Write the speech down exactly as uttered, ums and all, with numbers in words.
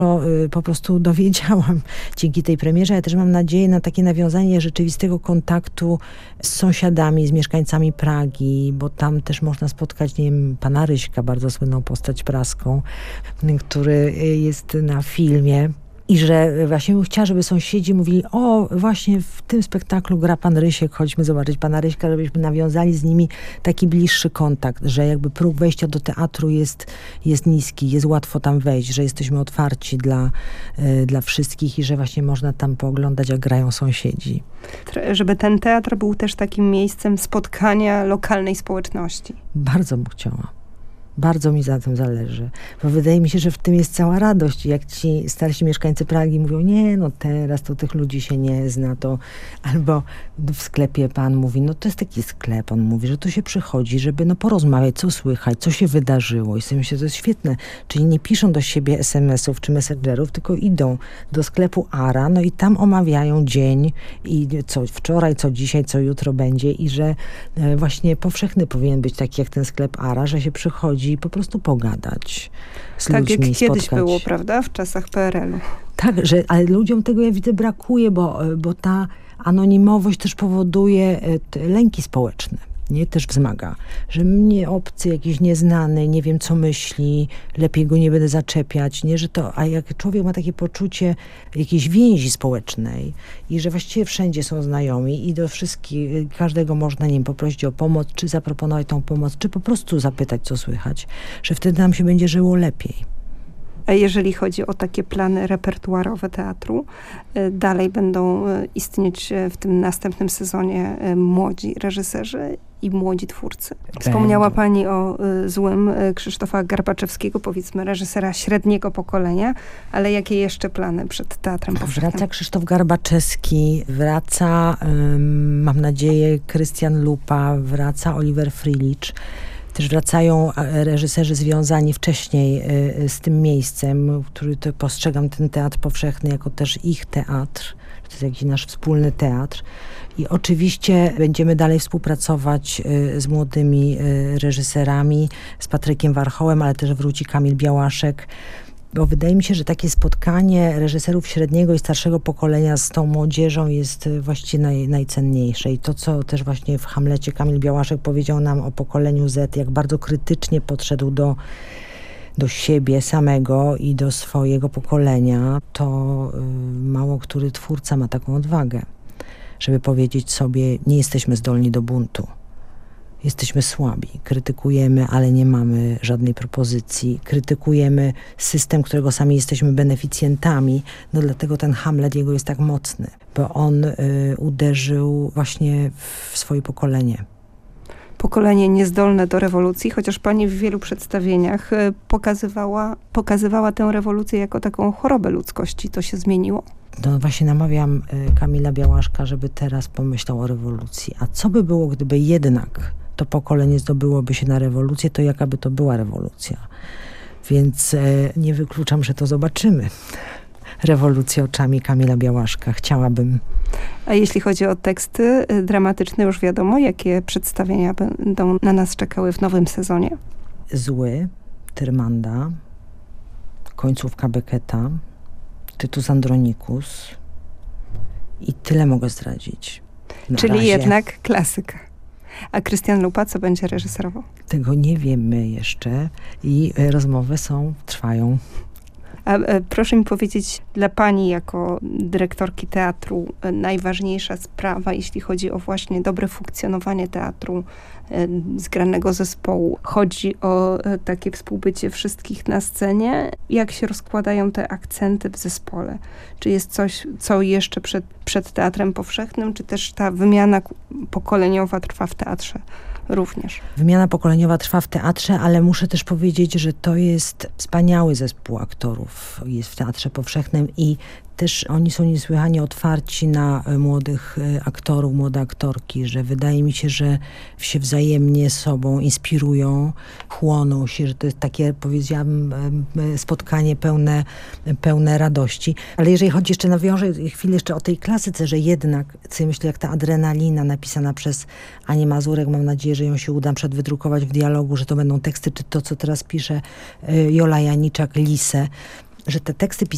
Bo, y, po prostu dowiedziałam dzięki tej premierze. Ja też mam nadzieję na takie nawiązanie rzeczywistego kontaktu z sąsiadami, z mieszkańcami Pragi, bo tam też można spotkać, nie wiem, pana Ryśka, bardzo słynną postać praską, który jest na filmie. I że właśnie bym chciała, żeby sąsiedzi mówili, o właśnie w tym spektaklu gra pan Rysiek, chodźmy zobaczyć pana Ryśka, żebyśmy nawiązali z nimi taki bliższy kontakt, że jakby próg wejścia do teatru jest, jest niski, jest łatwo tam wejść, że jesteśmy otwarci dla, y, dla wszystkich i że właśnie można tam pooglądać, jak grają sąsiedzi. Żeby ten teatr był też takim miejscem spotkania lokalnej społeczności. Bardzo bym chciała. Bardzo mi za tym zależy, bo wydaje mi się, że w tym jest cała radość. Jak ci starsi mieszkańcy Pragi mówią, nie, no teraz to tych ludzi się nie zna, to albo w sklepie pan mówi, no to jest taki sklep, on mówi, że tu się przychodzi, żeby no porozmawiać, co słychać, co się wydarzyło i sobie myślę, to jest świetne. Czyli nie piszą do siebie es em esów czy messengerów, tylko idą do sklepu Ara, no i tam omawiają dzień i co wczoraj, co dzisiaj, co jutro będzie i że e, właśnie powszechny powinien być taki jak ten sklep Ara, że się przychodzi i po prostu pogadać z tak ludźmi, jak kiedyś spotkać. Było, prawda? W czasach P R L u. Tak, że, ale ludziom tego ja widzę brakuje, bo, bo ta anonimowość też powoduje te lęki społeczne. Nie? Też wzmaga, że mnie obcy, jakiś nieznany, nie wiem co myśli, lepiej go nie będę zaczepiać, nie? Że to, a jak człowiek ma takie poczucie jakiejś więzi społecznej i że właściwie wszędzie są znajomi i do wszystkich, każdego można, nie wiem, poprosić o pomoc, czy zaproponować tą pomoc, czy po prostu zapytać, co słychać, że wtedy nam się będzie żyło lepiej. A jeżeli chodzi o takie plany repertuarowe teatru, dalej będą istnieć w tym następnym sezonie młodzi reżyserzy i młodzi twórcy. Wspomniała Będą. pani o y, złym y, Krzysztofa Garbaczewskiego, powiedzmy reżysera średniego pokolenia, ale jakie jeszcze plany przed Teatrem Powszechnym? Wraca Krzysztof Garbaczewski, wraca, ym, mam nadzieję, Krystian Lupa, wraca Oliver Frilicz. Też wracają reżyserzy związani wcześniej y, z tym miejscem, który to postrzegam ten Teatr Powszechny jako też ich teatr. To jest jakiś nasz wspólny teatr. I oczywiście będziemy dalej współpracować y, z młodymi y, reżyserami, z Patrykiem Warchołem, ale też wróci Kamil Białaszek. Bo wydaje mi się, że takie spotkanie reżyserów średniego i starszego pokolenia z tą młodzieżą jest właściwie naj, najcenniejsze. I to, co też właśnie w Hamlecie Kamil Białaszek powiedział nam o pokoleniu Z, jak bardzo krytycznie podszedł do, do siebie samego i do swojego pokolenia, to y, mało który twórca ma taką odwagę, żeby powiedzieć sobie, nie jesteśmy zdolni do buntu. Jesteśmy słabi, krytykujemy, ale nie mamy żadnej propozycji. Krytykujemy system, którego sami jesteśmy beneficjentami. No dlatego ten Hamlet jego jest tak mocny, bo on y, uderzył właśnie w swoje pokolenie. Pokolenie niezdolne do rewolucji, chociaż pani w wielu przedstawieniach y, pokazywała, pokazywała tę rewolucję jako taką chorobę ludzkości. To się zmieniło? No właśnie namawiam y, Kamila Białaszka, żeby teraz pomyślał o rewolucji. A co by było, gdyby jednak to pokolenie zdobyłoby się na rewolucję, to jaka by to była rewolucja? Więc y, nie wykluczam, że to zobaczymy. Rewolucję oczami Kamila Białaszka. Chciałabym. A jeśli chodzi o teksty y, dramatyczne, już wiadomo, jakie przedstawienia będą na nas czekały w nowym sezonie? Zły, Tyrmanda, końcówka Becketa, Tytus Andronikus i tyle mogę zdradzić. Na Czyli razie. jednak klasyka. A Krystian Lupa co będzie reżyserował? Tego nie wiemy jeszcze i e, rozmowy są, trwają. A e, proszę mi powiedzieć, dla pani jako dyrektorki teatru e, najważniejsza sprawa, jeśli chodzi o właśnie dobre funkcjonowanie teatru, e, zgranego zespołu. Chodzi o e, takie współbycie wszystkich na scenie. Jak się rozkładają te akcenty w zespole? Czy jest coś, co jeszcze przed, przed Teatrem Powszechnym, czy też ta wymiana pokoleniowa trwa w teatrze również? Wymiana pokoleniowa trwa w teatrze, ale muszę też powiedzieć, że to jest wspaniały zespół aktorów. Jest w Teatrze Powszechnym i też oni są niesłychanie otwarci na młodych aktorów, młode aktorki, że wydaje mi się, że się wzajemnie sobą inspirują, chłoną się, że to jest takie, powiedziałabym, spotkanie pełne, pełne radości. Ale jeżeli chodzi jeszcze, nawiążę chwilę jeszcze o tej klasyce, że jednak, co ja myślę, jak ta adrenalina napisana przez Anię Mazurek, mam nadzieję, że ją się uda przedwydrukować w dialogu, że to będą teksty, czy to, co teraz pisze Jola Janiczak, Lisę, że te teksty pisane